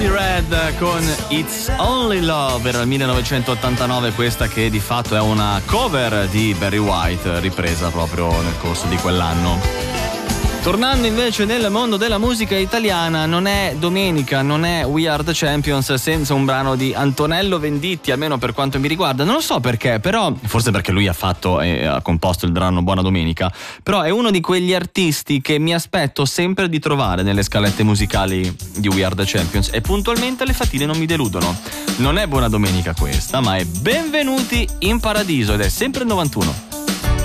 Red con It's Only Love, era il 1989, questa che di fatto è una cover di Barry White ripresa proprio nel corso di quell'anno. Tornando invece nel mondo della musica italiana, non è domenica, non è We Are the Champions senza un brano di Antonello Venditti, almeno per quanto mi riguarda. Non lo so perché, però forse perché lui ha fatto e ha composto il brano Buona Domenica, però è uno di quegli artisti che mi aspetto sempre di trovare nelle scalette musicali di We Are the Champions, e puntualmente le fatine non mi deludono. Non è Buona Domenica questa, ma è Benvenuti in Paradiso, ed è sempre il 91.